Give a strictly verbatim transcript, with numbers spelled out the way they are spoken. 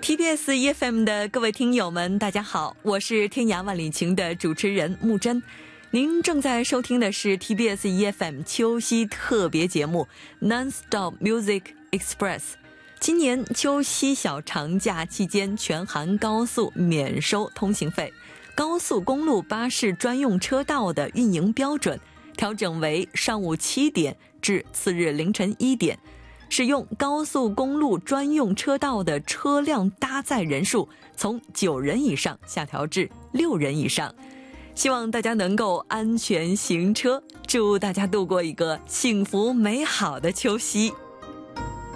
T B S E F M 的各位听友们大家好，我是天涯万里情的主持人木真。您正在收听的是 T B S E F M 秋夕特别节目 Non-Stop Music Express。 今年秋夕小长假期间，全韩高速免收通行费，高速公路巴士专用车道的运营标准调整为上午七点至次日凌晨一点，使用高速公路专用车道的车辆搭载人数从九人以上下调至六人以上。希望大家能够安全行车，祝大家度过一个幸福美好的秋夕。